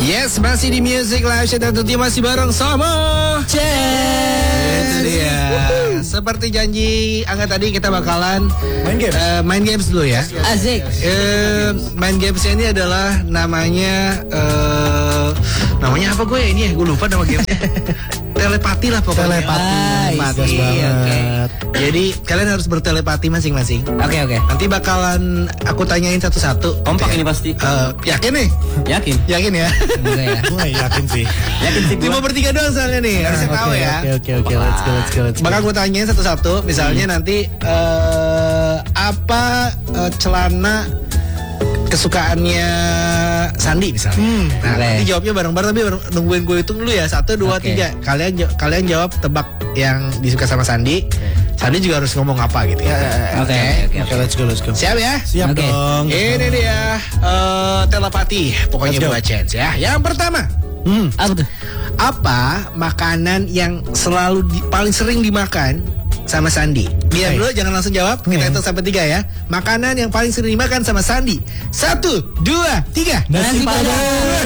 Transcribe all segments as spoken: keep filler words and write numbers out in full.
Yes, masih di Music Live Show dan tentunya masih bareng sama Chen. Itu dia. Seperti janji Angga tadi, kita bakalan main games. Uh, main games dulu ya. Asik. Uh, main games ini adalah namanya uh, namanya apa gue ya ini ya? Gue lupa nama gamesnya. Telepati lah pokoknya. Telepati. Ah, Gas banget. Okay. Jadi kalian harus bertelepati masing-masing. Oke okay, oke. Okay. Nanti bakalan aku tanyain satu-satu. Kompak ini pasti. Uh, yakin nih? Yakin. Yakin ya? Semoga ya. Gue yakin sih. Yakin sih. Cuma bertiga doang soalnya nih. Harusnya Nah, tahu okay, ya. Oke oke oke. Let's go let's go let's go. Bakal gue tanyain satu-satu. Misalnya hmm. nanti uh, apa uh, celana kesukaannya Sandi misalnya. Hmm. Nah, okay. nanti jawabnya bareng-bareng tapi bareng, nungguin gue hitung dulu ya. Satu, dua, okay. tiga. Kalian kalian jawab tebak yang disuka sama Sandi. Okay. Sandi juga harus ngomong apa gitu ya. Oke oke oke. Let's go let's go. Siap ya? Siap okay. dong. Ini dia uh, telepati. Pokoknya buat chance ya. Yang pertama. Hmm. Apa tuh? Apa makanan yang selalu di, paling sering dimakan sama Sandi? Biar dulu, jangan langsung jawab. Kita hitung sampai tiga ya. Makanan yang paling sering dimakan sama Sandi. Satu, dua, tiga. Nasi Padang.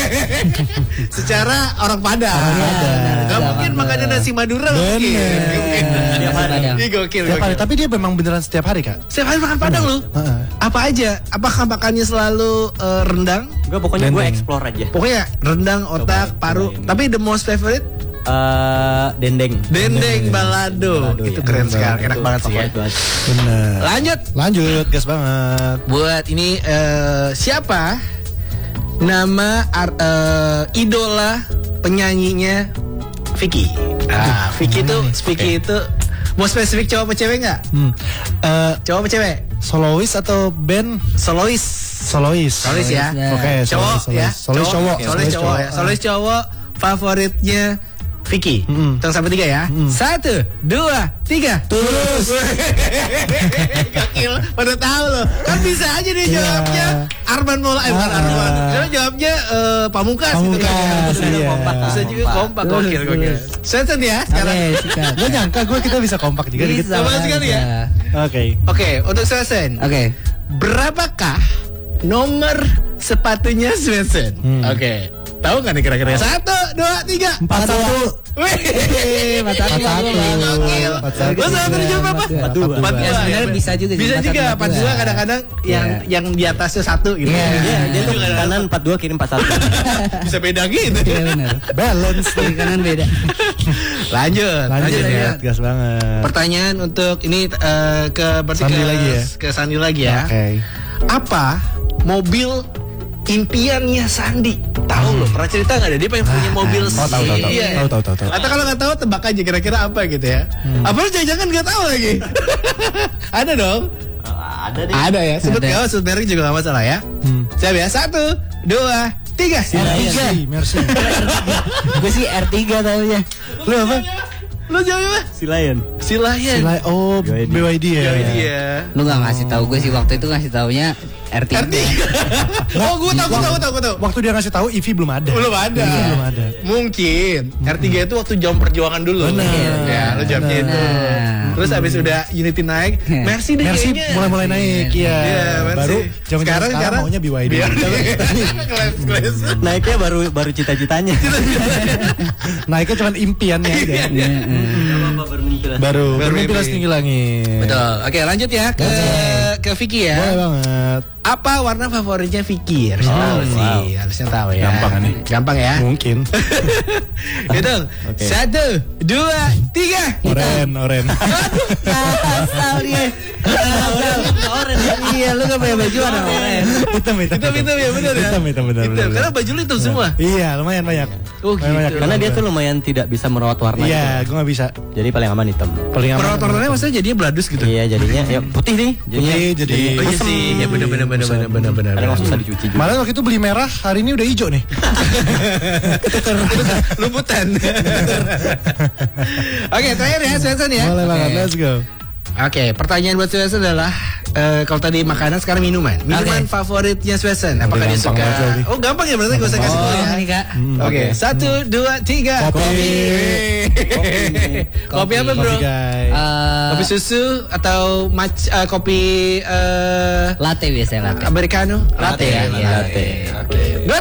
Secara orang Padang. Orang Padang. Gak mungkin makannya nasi Madura. Mungkin. Setiap hari. Ini gokil. Setiap hari. Tapi dia memang beneran setiap hari kak. Setiap hari makan Padang lu. Apa aja? Apakah makannya selalu uh, rendang? Gue pokoknya gue explore aja. Pokoknya rendang, otak, paru. Tapi the most favorite? Uh, dendeng. Dendeng balado. Balado, Itu ya. keren sekali. Enak banget sih ya. Bener. Lanjut. Lanjut, gas banget. Buat ini uh, siapa nama ar- uh, idola penyanyinya Vicky? Ah, Vicky itu, Vicky itu mau spesifik cowok apa cewek nggak? Hmm. Uh, Cowok apa cewek? solois atau band? Solois. Solois. Solois ya. Oke, Cowok solois, ya. Solois cowok. Solois cowok ya. Solois cowok favoritnya Vicky. Mm-mm. Hitung sampai tiga ya. Mm. Satu, dua, tiga. Tulus. Gokil. Pada tahu loh. Kan bisa aja dia Iya. jawabnya Arman Maulana. Eh, bukan Ah. Arman. Dia jawabnya uh, Pamungkas. Pamungkas, gitu kan. iya. Kompak. Bisa juga kompak. Gokil, gokil. Sesen ya sekarang. Oke, sikat. Gue nyangka gue kita bisa kompak juga dikit. Bisa. Sama sekali ya. Oke. Oke, untuk Sesen. Oke. Berapakah nomor sepatunya Sesen? Hmm. Oke. Tahu nggak nih kira-kira? Satu, dua, tiga. Empat satu. Wih, Empat satu. Gokil. Empat satu. Lo sama tadi jawab apa? Empat dua. Empat Ya, dua. sebenarnya bisa juga sih, Bisa empat juga. satu, Empat empat dua dua. kadang-kadang yang Iya. yang di atasnya satu gitu. Iya. Dia dia tuh Juga kanan empat dua kiri empat satu. bisa beda gitu. Iya benar. Balance. Kiri kanan beda. Lanjut, Lanjut lanjut ya. ya. Gas banget. Pertanyaan untuk ini eh, ke berarti Sandi ke, lagi ya? ke Sandi lagi ya. Oke. Apa mobil impiannya Sandi? Tahu loh, pernah cerita nggak ada dia pengen punya mobil Oh, tahu, tahu, tahu. Iya. Tahu, tahu, tahu, tahu. Atau kalau nggak tahu tebak aja kira-kira apa gitu ya. Hmm. Apa lu jangan-jangan nggak tahu lagi? Ada dong. Ada deh. Ada ya. Sebut Ada. ya, sebut merek juga nggak masalah ya. Hmm. Siap ya. Satu, dua, tiga. Merci, merci. Gue sih R tiga taunya. Lu apa? Lu jawab apa? Si Lion. Si Lion. Sila, oh, B Y D ya. Ya, dia. Lu gak ngasih tahu gue sih waktu itu ngasih taunya R tiga. R tiga. Oh, gue tahu, gue tahu, gue tahu, gue tahu. Waktu dia ngasih tahu E V belum ada. Belum ada. Iya, belum ada. Mungkin R tiga itu waktu jam perjuangan dulu. Benar. Ya, lu jawabnya itu. Benar. Terus abis udah Unity naik, Mercy deh Merci kayaknya. mulai-mulai naik, iya. Iya, Mercy. Baru zaman Sekarang- sekarang, sekarang maunya B Y D. Biar kelas kelas. Naiknya baru baru cita-citanya. Naiknya cuma impiannya aja. Baru mimpi lah. Baru Baru bermimpi mimpi. setinggi langit. Betul. Oke, lanjut ya ke ke Vicky ya. Boleh banget. Apa warna favoritnya Vicky? Harusnya Oh, tahu wow. sih, harusnya tahu ya. Gampang nih. Gampang ya. Mungkin. Hitung. Oke. Satu, dua, tiga. Oren, oren. Asal dia. Oren. Iya, lu gak punya baju warna oranye. Hitam, hitam. Hitam, hitam ya, benar ya? Hitam, hitam, benar, Hitam, benar. karena baju lu hitam semua. Iya, lumayan banyak. Oh, Lumayan banyak. gitu. Karena dia tuh lumayan tidak bisa merawat warna. Iya, gitu. gue gak bisa. Jadi paling aman hitam. Paling aman. Merawat warnanya maksudnya jadinya beladus gitu. Iya jadinya ya putih nih. Jadinya Putih, jadi- Oh iya sih, ya benar benar benar benar benar benar. Kadang nggak susah dicuci juga. Malah waktu itu beli merah, hari ini udah hijau nih. Lumputan. Oke, terakhir ya, Swenson ya. Boleh banget, Oke. let's go. Oke, pertanyaan buat Swenson adalah eh, kalau tadi makanan, sekarang minuman. Minuman Oke. favoritnya Swenson. Apakah dia gampang suka? banget tadi. Oh, gampang ya berarti gue usah kasih Oh, tahu ya. ini Kak. Oke, satu, dua, tiga. Kopi. Kopi apa bro? Kopi guys. Eh, Kopi susu atau mac eh, kopi eh, latte biasanya latte. americano? Latte, ya, iya. latte. Oke. Good.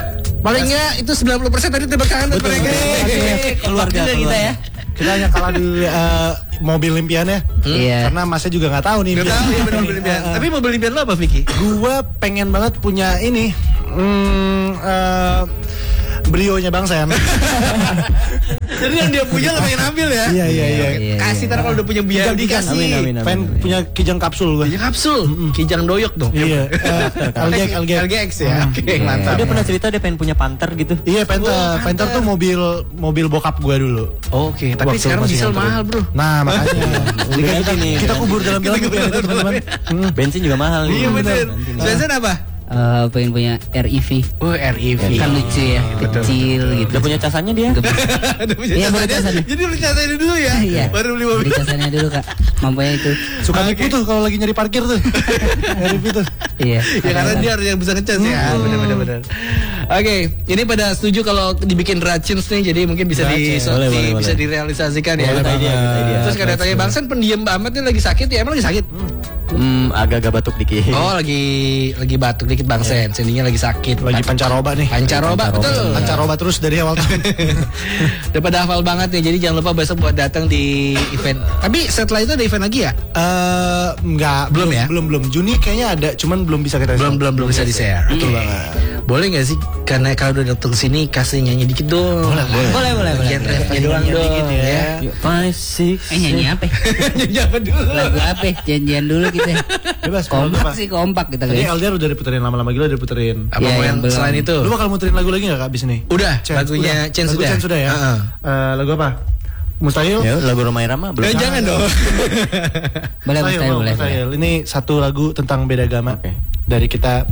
Paling enggak itu sembilan puluh persen tadi tebak tangan Betul, mereka. betul. Keluarga juga kita ya. Kita hanya kalah di eh, mobil impiannya. Iya. Karena masnya juga nggak tahu nih. Gak tahu ya benar mobil impian. Tapi mobil impian lo apa Vicky? Gue pengen banget punya ini. Hmm, eh, Brio-nya Bang Sen. Jadi yang dia punya lo pengen ambil ya? Iya iya iya. Iya, Kasih ntar kalau udah punya biaya dikasih. Amin, amin, amin. Pengen punya kijang kapsul gue. Punya kapsul, kijang doyok dong. Iya. eh, L G X L G X. L G X ya. Oke, mantap. Dia pernah cerita dia pengen punya Panther gitu. Iya, Panther. Panther tuh mobil mobil bokap gue dulu. Oke, tapi Waktu sekarang masih diesel nganterin. mahal, Bro. Nah, makanya. Jadi kan kita, Ini. kita kubur dalam dalam impian itu, teman-teman. Hmm. Bensin juga mahal nih. Iya bener. Nanti nih. Bensin apa? Eh, pengen punya R E V. Oh, R E V. Kan lucu ya, kecil gitu. Udah punya casannya dia. Udah punya Iya, baru casannya. casannya. Jadi beli casannya dulu ya. Iya. Baru beli mobil. Beli casannya dulu kak. Mampunya itu. Suka nipu tuh kalau lagi nyari parkir tuh. Nyari tuh. Iya. Ya karena dia harus yang bisa ngecas ya. Benar-benar benar. Oke, ini pada setuju kalau dibikin racins nih, jadi mungkin bisa di, Racins. Boleh, di- boleh, bisa boleh. direalisasikan ya. Boleh Good idea, good idea. Terus kata tanya Bang Sen pendiam amat nih lagi sakit ya, emang lagi sakit? Hmm, agak-agak batuk dikit. Oh, lagi lagi batuk dikit Bang Sen, sendinya lagi sakit. Lagi pancaroba nih. Pancaroba, betul. Pancaroba terus dari awal tahun. Udah pada hafal banget nih, jadi jangan lupa besok buat datang di event. Tapi setelah itu ada event lagi ya? Eh, enggak, Belum ya? Belum, belum. Juni kayaknya ada, cuman belum bisa kita Belum belum belum bisa di share. Betul banget. Boleh nggak sih? Karena kalau udah datang sini kasih nyanyi dikit dong. Boleh Boleh, boleh, boleh. Bagian refnya doang Nyanyi dong dikit ya. ya. Yuk, Five, six, Eh nyanyi apa? Nyanyi apa dulu? Lagu apa? Janjian dulu kita. Bebas, Kompak apa? sih, kompak kita Tadi guys. L D R udah diputerin lama-lama gila udah diputerin. Apa Iya, mau yang yang belum. selain itu? Lu bakal muterin lagu lagi gak kak abis ini? Udah, Chance, lagunya udah. Chance Lagu sudah. Chance sudah ya. Heeh. Eh, lagu apa? Mustahil. Ya, lagu Romai Rama belum. Eh, jangan dong. Boleh, Mustahil, mustahil, boleh. boleh. Mustahil. Ini satu lagu tentang beda agama. Oke. Dari kita